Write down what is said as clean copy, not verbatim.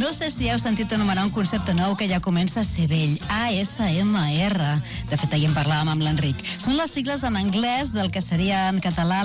No sé si heu sentit anomenar un concepte nou que ja comença a ser vell, ASMR. De fet, ahir en parlàvem amb l'Enric. Són les sigles en anglès del que seria en català